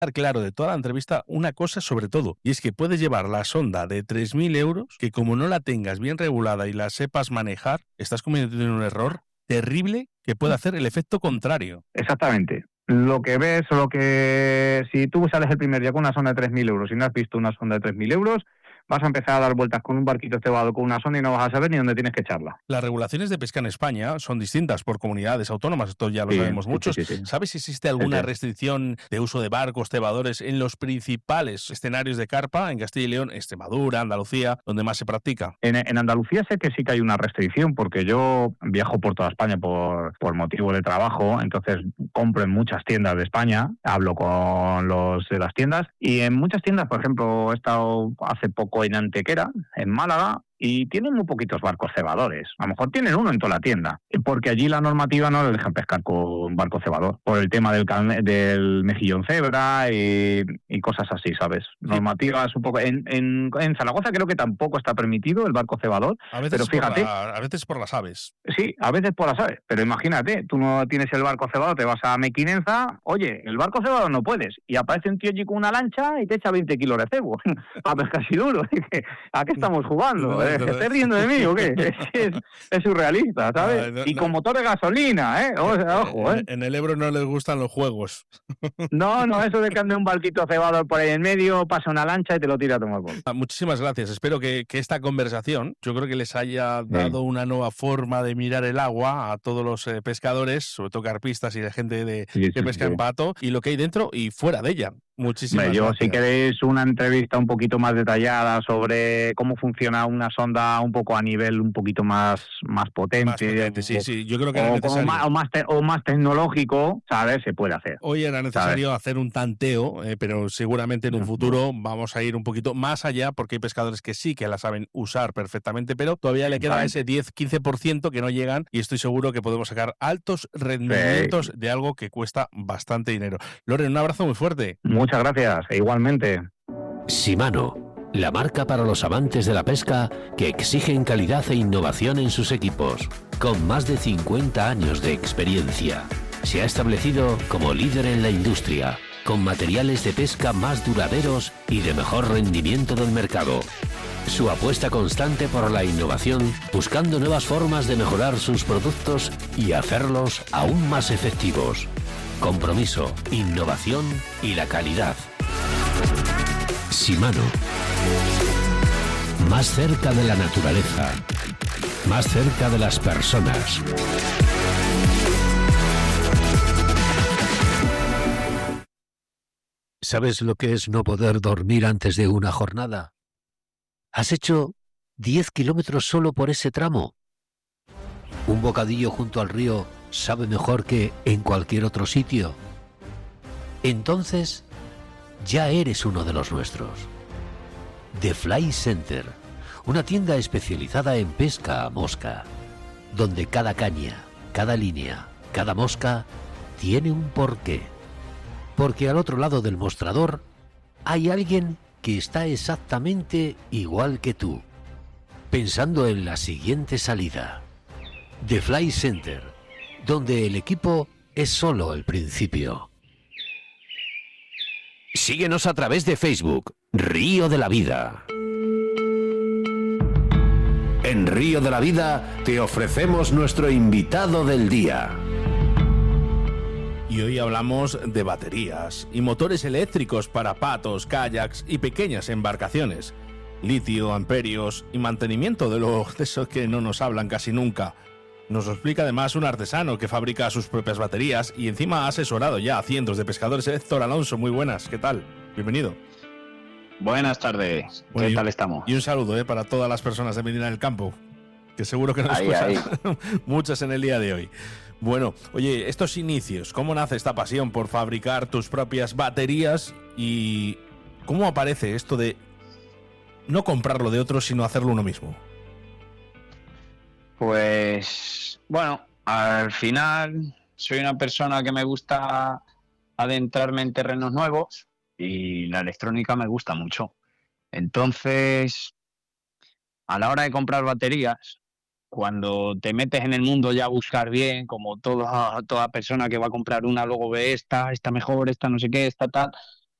claro de toda la entrevista una cosa sobre todo, y es que puedes llevar la sonda de 3.000 euros, que como no la tengas bien regulada y la sepas manejar, estás cometiendo un error terrible que puede hacer el efecto contrario. Exactamente. Lo que ves, o lo que... Si tú sales el primer día con una sonda de 3.000 euros y no has visto una sonda de 3.000 euros, vas a empezar a dar vueltas con un barquito cebado con una sonda y no vas a saber ni dónde tienes que echarla. Las regulaciones de pesca en España son distintas por comunidades autónomas, esto ya lo sabemos muchos. Sí. ¿Sabes si existe alguna restricción de uso de barcos cebadores en los principales escenarios de carpa, en Castilla y León, Extremadura, Andalucía, donde más se practica? En Andalucía sé que sí que hay una restricción, porque yo viajo por toda España por motivo de trabajo, entonces compro en muchas tiendas de España, hablo con los de las tiendas, y en muchas tiendas, por ejemplo, he estado hace poco en Antequera, en Málaga, y tienen muy poquitos barcos cebadores. A lo mejor tienen uno en toda la tienda, porque allí la normativa no les deja pescar con barco cebador, por el tema del mejillón cebra y cosas así, ¿sabes? Normativas un poco... En Zaragoza creo que tampoco está permitido el barco cebador, pero fíjate... A veces por las aves. Sí, a veces por las aves, pero imagínate, tú no tienes el barco cebado, te vas a Mequinenza, oye, el barco cebado no puedes, y aparece un tío allí con una lancha y te echa 20 kilos de cebo, a pescar casi duro. ¿A qué estamos jugando? ¿Estás riendo de mí o qué? Es surrealista, ¿sabes? Y con motor de gasolina, ¿eh? Ojo, ¿eh? En el Ebro no les gustan los juegos. No, eso de que ande un barquito cebado por ahí en medio, pasa una lancha y te lo tira a tomar por. Muchísimas gracias. Espero que esta conversación, yo creo que les haya dado una nueva forma de mirar el agua a todos los pescadores, sobre todo carpistas y de gente que pesca en pato, y lo que hay dentro y fuera de ella. Muchísimas gracias. Si queréis una entrevista un poquito más detallada sobre cómo funciona una sonda un poco a nivel un poquito más potente, sí, yo creo que era necesario. O más tecnológico, ¿sabes? Se puede hacer. Hoy era necesario hacer un tanteo, pero seguramente en un futuro vamos a ir un poquito más allá, porque hay pescadores que sí que la saben usar perfectamente, pero todavía le queda ese 10-15% que no llegan, y estoy seguro que podemos sacar altos rendimientos de algo que cuesta bastante dinero. Loren, un abrazo muy fuerte. Muchas gracias, e igualmente. Shimano, la marca para los amantes de la pesca que exigen calidad e innovación en sus equipos. Con más de 50 años de experiencia, se ha establecido como líder en la industria, con materiales de pesca más duraderos y de mejor rendimiento del mercado. Su apuesta constante por la innovación, buscando nuevas formas de mejorar sus productos y hacerlos aún más efectivos. Compromiso, innovación y la calidad. Shimano. Más cerca de la naturaleza. Más cerca de las personas. ¿Sabes lo que es no poder dormir antes de una jornada? ¿Has hecho 10 kilómetros solo por ese tramo? ¿Un bocadillo junto al río sabe mejor que en cualquier otro sitio? Entonces, ya eres uno de los nuestros. The Fly Center, una tienda especializada en pesca a mosca, donde cada caña, cada línea, cada mosca tiene un porqué. Porque al otro lado del mostrador hay alguien que está exactamente igual que tú, pensando en la siguiente salida. The Fly Center, donde el equipo es solo el principio. Síguenos a través de Facebook, Río de la Vida. En Río de la Vida te ofrecemos nuestro invitado del día. Y hoy hablamos de baterías y motores eléctricos para patos, kayaks y pequeñas embarcaciones. Litio, amperios y mantenimiento de eso que no nos hablan casi nunca. Nos lo explica además un artesano que fabrica sus propias baterías y encima ha asesorado ya a cientos de pescadores. Héctor Alonso, muy buenas, ¿qué tal? Bienvenido. Buenas tardes, bueno, ¿qué tal estamos? Y un saludo para todas las personas de Medina del Campo, que seguro que nos escuchan muchas en el día de hoy. Bueno, oye, estos inicios, ¿cómo nace esta pasión por fabricar tus propias baterías y cómo aparece esto de no comprarlo de otros sino hacerlo uno mismo? Pues, bueno, al final soy una persona que me gusta adentrarme en terrenos nuevos y la electrónica me gusta mucho. Entonces, a la hora de comprar baterías, cuando te metes en el mundo ya a buscar bien, como toda persona que va a comprar una, luego ve esta mejor, esta no sé qué, esta tal,